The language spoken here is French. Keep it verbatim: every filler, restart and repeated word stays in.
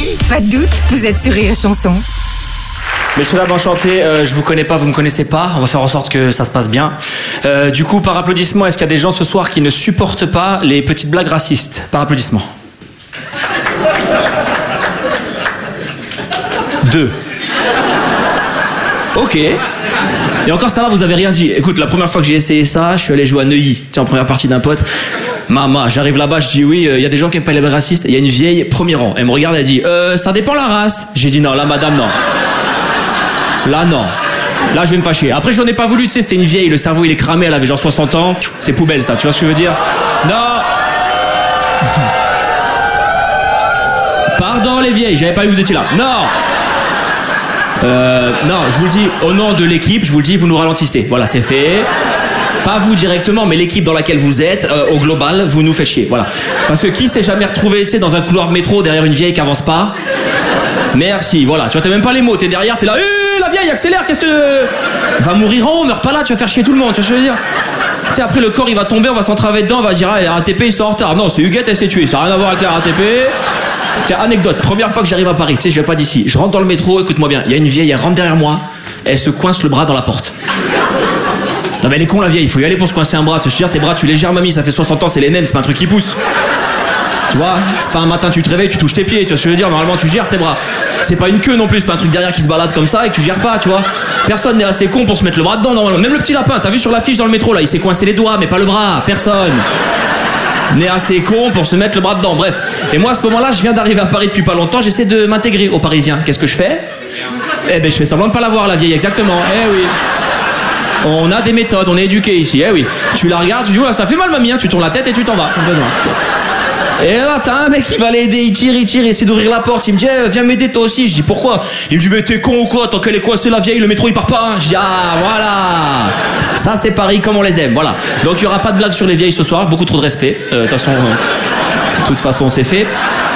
Pas de doute, vous êtes sur Rire et Chanson. Messieurs, dames, enchanté, euh, je vous connais pas, vous me connaissez pas, on va faire en sorte que ça se passe bien. Euh, du coup, par applaudissement, est-ce qu'il y a des gens ce soir qui ne supportent pas les petites blagues racistes? Par applaudissement. Deux. Ok. Et encore ça va, vous avez rien dit. Écoute, la première fois que j'ai essayé ça, je suis allé jouer à Neuilly, tu sais, en première partie d'un pote. Maman, j'arrive là-bas, je dis oui, il euh, y a des gens qui aiment pas les blagues racistes. Il y a une vieille, premier rang, elle me regarde, elle dit euh, ça dépend la race. J'ai dit non, là madame, non. Là non. Là je vais me fâcher. Après j'en ai pas voulu, tu sais, c'était une vieille, le cerveau il est cramé, elle avait genre soixante ans. C'est poubelle ça, tu vois ce que je veux dire? Non. Pardon les vieilles, j'avais pas vu que vous étiez là. Non. Euh, non, je vous le dis, au nom de l'équipe, je vous le dis, vous nous ralentissez. Voilà, c'est fait. Pas vous directement, mais l'équipe dans laquelle vous êtes, euh, au global, vous nous faites chier. Voilà. Parce que qui s'est jamais retrouvé, tu sais, dans un couloir de métro derrière une vieille qui avance pas? Merci, voilà. Tu vois, t'as même pas les mots, t'es derrière, t'es là, hé, la vieille, accélère, qu'est-ce que. Va mourir en haut, meurs pas là, tu vas faire chier tout le monde, tu vois ce que je veux dire? Tu sais, après le corps il va tomber, on va s'entraver dedans, on va dire, ah, la R A T P, ils sont en retard. Non, c'est Huguette, elle s'est tuée, ça n'a rien à voir avec la R A T P. Tiens, anecdote, première fois que j'arrive à Paris, tu sais, je viens pas d'ici. Je rentre dans le métro, écoute-moi bien, il y a une vieille, elle rentre derrière moi, elle se coince le bras dans la porte. Non mais elle est con la vieille, il faut y aller pour se coincer un bras. Tu sais, tes bras, tu les gères mamie, ça fait soixante ans, c'est les mêmes, c'est pas un truc qui pousse. Tu vois, c'est pas un matin tu te réveilles, tu touches tes pieds, tu vois ce que je veux dire, normalement tu gères tes bras. C'est pas une queue non plus, c'est pas un truc derrière qui se balade comme ça et que tu gères pas, tu vois. Personne n'est assez con pour se mettre le bras dedans normalement. Même le petit lapin, t'as vu sur l'affiche dans le métro là, il s'est coincé les doigts mais pas le bras, personne n'est assez con pour se mettre le bras dedans, bref. Et moi à ce moment-là, je viens d'arriver à Paris depuis pas longtemps, j'essaie de m'intégrer aux Parisiens. Qu'est-ce que je fais? Eh ben je fais semblant de pas la voir la vieille, exactement, eh oui. On a des méthodes, on est éduqués ici, eh oui. Tu la regardes, tu dis, ouais, ça fait mal mamie, hein. Tu tournes la tête et tu t'en vas. Et là, t'as un mec qui va l'aider, il tire, il tire, il essaie d'ouvrir la porte. Il me dit, eh, viens m'aider toi aussi. Je dis, pourquoi? Il me dit, mais t'es con ou quoi? Tant qu'elle est coincée la vieille, le métro il part pas. Hein. Je dis, ah, voilà. Ça, c'est Paris comme on les aime, voilà. Donc, il y aura pas de blague sur les vieilles ce soir, beaucoup trop de respect. De euh, toute façon, euh, toute façon, c'est fait.